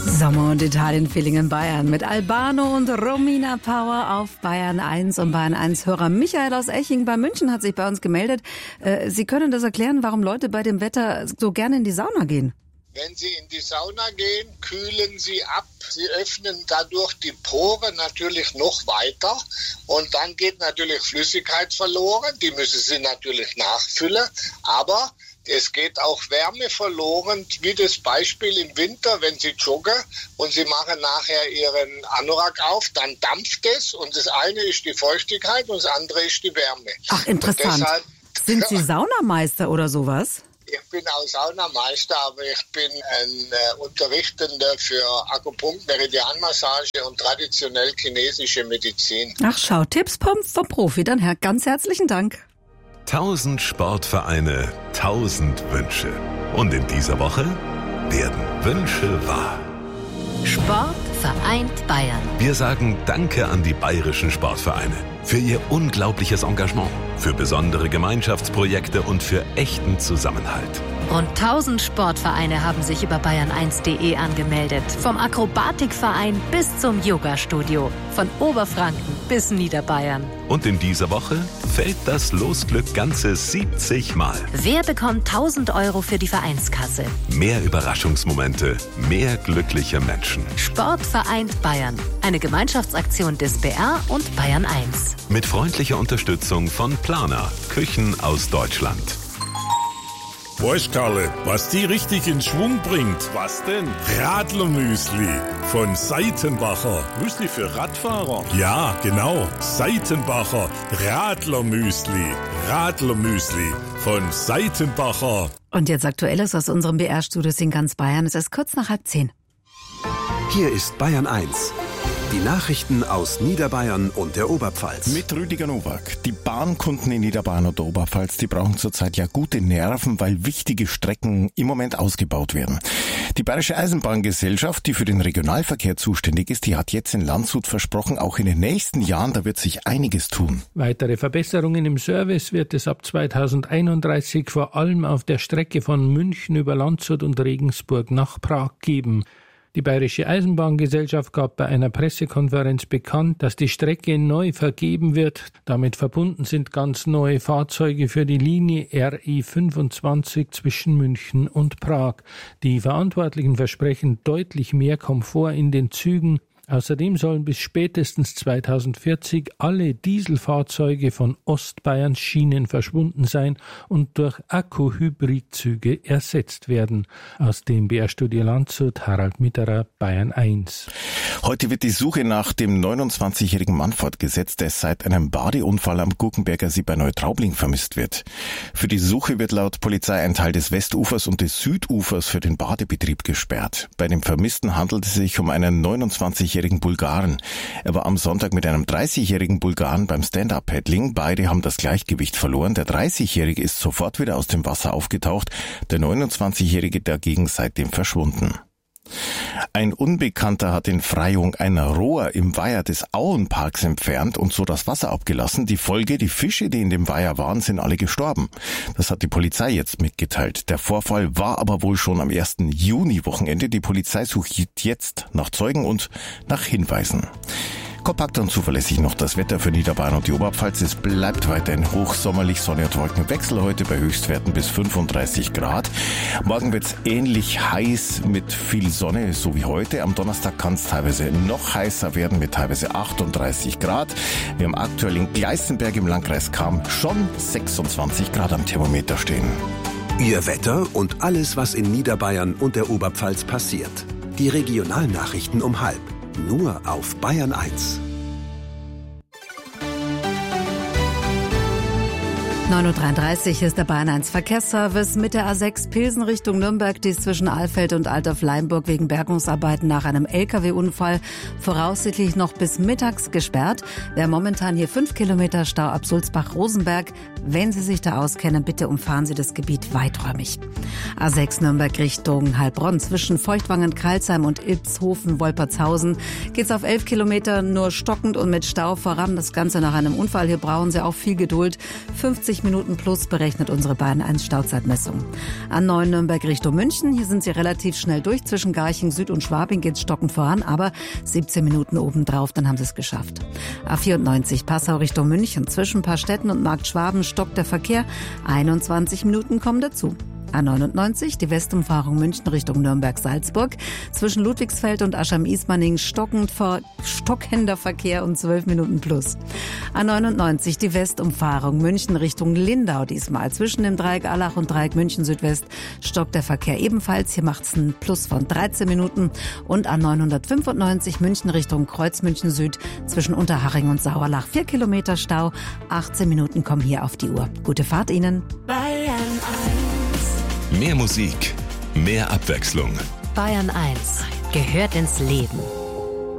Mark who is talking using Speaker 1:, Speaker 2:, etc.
Speaker 1: Sommer- und Italien-Feeling in Bayern mit Albano und Romina Power auf Bayern 1 und Bayern 1 Hörer Michael aus Eching bei München hat sich bei uns gemeldet. Sie können das erklären, warum Leute bei dem Wetter so gerne in die Sauna gehen?
Speaker 2: Wenn Sie in die Sauna gehen, kühlen Sie ab. Sie öffnen dadurch die Poren natürlich noch weiter und dann geht natürlich Flüssigkeit verloren. Die müssen Sie natürlich nachfüllen, aber es geht auch Wärme verloren, wie das Beispiel im Winter, wenn Sie joggen und Sie machen nachher Ihren Anorak auf, dann dampft es und das eine ist die Feuchtigkeit und das andere ist die Wärme.
Speaker 1: Ach, interessant. Deshalb, sind Sie Saunameister oder sowas?
Speaker 2: Ich bin auch Saunameister, aber ich bin ein Unterrichtender für Akupunktur, Meridianmassage und traditionell chinesische Medizin.
Speaker 1: Ach schau, Tipps vom Profi. Dann ganz herzlichen Dank.
Speaker 3: 1000 Sportvereine, 1000 Wünsche. Und in dieser Woche werden Wünsche wahr.
Speaker 4: Sport vereint Bayern.
Speaker 3: Wir sagen Danke an die bayerischen Sportvereine für ihr unglaubliches Engagement, für besondere Gemeinschaftsprojekte und für echten Zusammenhalt.
Speaker 4: Rund 1000 Sportvereine haben sich über bayern1.de angemeldet. Vom Akrobatikverein bis zum Yoga-Studio. Von Oberfranken bis Niederbayern.
Speaker 3: Und in dieser Woche fällt das Losglück ganze 70 Mal.
Speaker 4: Wer bekommt 1000 € für die Vereinskasse?
Speaker 3: Mehr Überraschungsmomente, mehr glückliche Menschen.
Speaker 4: Sport vereint Bayern. Eine Gemeinschaftsaktion des BR und Bayern 1.
Speaker 3: Mit freundlicher Unterstützung von Plana, Küchen aus Deutschland.
Speaker 5: Weißt Karle, was die richtig in Schwung bringt?
Speaker 6: Was denn?
Speaker 5: Radlermüsli von Seitenbacher.
Speaker 6: Müsli für Radfahrer?
Speaker 5: Ja, genau. Seitenbacher Radlermüsli. Radlermüsli von Seitenbacher.
Speaker 1: Und jetzt Aktuelles aus unserem BR-Studios in ganz Bayern. Es ist kurz nach 9:30.
Speaker 7: Hier ist Bayern 1. Die Nachrichten aus Niederbayern und der Oberpfalz.
Speaker 6: Mit Rüdiger Nowak. Die Bahnkunden in Niederbayern und der Oberpfalz, die brauchen zurzeit ja gute Nerven, weil wichtige Strecken im Moment ausgebaut werden. Die Bayerische Eisenbahngesellschaft, die für den Regionalverkehr zuständig ist, die hat jetzt in Landshut versprochen, auch in den nächsten Jahren, da wird sich einiges tun.
Speaker 8: Weitere Verbesserungen im Service wird es ab 2031 vor allem auf der Strecke von München über Landshut und Regensburg nach Prag geben. Die Bayerische Eisenbahngesellschaft gab bei einer Pressekonferenz bekannt, dass die Strecke neu vergeben wird. Damit verbunden sind ganz neue Fahrzeuge für die Linie RE 25 zwischen München und Prag. Die Verantwortlichen versprechen deutlich mehr Komfort in den Zügen. Außerdem sollen bis spätestens 2040 alle Dieselfahrzeuge von Ostbayerns Schienen verschwunden sein und durch Akku-Hybridzüge ersetzt werden. Aus dem BR-Studio Landshut, Harald Mitterer, Bayern 1.
Speaker 6: Heute wird die Suche nach dem 29-jährigen Mann fortgesetzt, der seit einem Badeunfall am Guggenberger See bei Neutraubling vermisst wird. Für die Suche wird laut Polizei ein Teil des Westufers und des Südufers für den Badebetrieb gesperrt. Bei dem Vermissten handelt es sich um einen 29-jährigen Bulgaren. Er war am Sonntag mit einem 30-jährigen Bulgaren beim Stand-Up-Paddling. Beide haben das Gleichgewicht verloren. Der 30-jährige ist sofort wieder aus dem Wasser aufgetaucht, der 29-jährige dagegen seitdem verschwunden. Ein Unbekannter hat in Freyung ein Rohr im Weiher des Auenparks entfernt und so das Wasser abgelassen. Die Folge, die Fische, die in dem Weiher waren, sind alle gestorben. Das hat die Polizei jetzt mitgeteilt. Der Vorfall war aber wohl schon am 1. Juni-Wochenende. Die Polizei sucht jetzt nach Zeugen und nach Hinweisen. Kompakt und zuverlässig noch das Wetter für Niederbayern und die Oberpfalz. Es bleibt weiterhin hochsommerlich, Sonne und Wolkenwechsel heute bei Höchstwerten bis 35 Grad. Morgen wird es ähnlich heiß mit viel Sonne, so wie heute. Am Donnerstag kann es teilweise noch heißer werden mit teilweise 38 Grad. Wir haben aktuell in Gleißenberg im Landkreis Cham schon 26 Grad am Thermometer stehen.
Speaker 7: Ihr Wetter und alles, was in Niederbayern und der Oberpfalz passiert. Die Regionalnachrichten um 12:30. Nur auf Bayern 1.
Speaker 1: 9:33 Uhr ist der Bayern 1 Verkehrsservice mit der A6 Pilsen Richtung Nürnberg. Die ist zwischen Alfeld und Altdorf-Leimburg wegen Bergungsarbeiten nach einem LKW-Unfall voraussichtlich noch bis mittags gesperrt. Wir haben momentan hier 5 Kilometer Stau ab Sulzbach-Rosenberg Wenn Sie sich da auskennen, bitte umfahren Sie das Gebiet weiträumig. A6 Nürnberg Richtung Heilbronn. Zwischen Feuchtwangen, Kralsheim und Ilpshofen, Wolpertshausen geht's auf 11 Kilometer nur stockend und mit Stau voran. Das Ganze nach einem Unfall. Hier brauchen Sie auch viel Geduld. 50 Minuten plus berechnet unsere Bayern 1 Stauzeitmessung. A9 Nürnberg Richtung München. Hier sind Sie relativ schnell durch. Zwischen Garching Süd und Schwabing geht's stockend voran, aber 17 Minuten obendrauf, dann haben Sie es geschafft. A94 Passau Richtung München. Zwischen Paarstetten und Markt Schwaben stockt der Verkehr. 21 Minuten kommen dazu. A99, die Westumfahrung München Richtung Nürnberg-Salzburg. Zwischen Ludwigsfeld und Aschheim-Ismaning stockender Verkehr und 12 Minuten plus. A99, die Westumfahrung München Richtung Lindau diesmal. Zwischen dem Dreieck Allach und Dreieck München Südwest stockt der Verkehr ebenfalls. Hier macht's einen Plus von 13 Minuten. Und A995 München Richtung Kreuz München Süd. Zwischen Unterhaching und Sauerlach 4 Kilometer Stau. 18 Minuten kommen hier auf die Uhr. Gute Fahrt Ihnen.
Speaker 3: Bayern 1. Mehr Musik, mehr Abwechslung.
Speaker 4: Bayern 1 gehört ins Leben.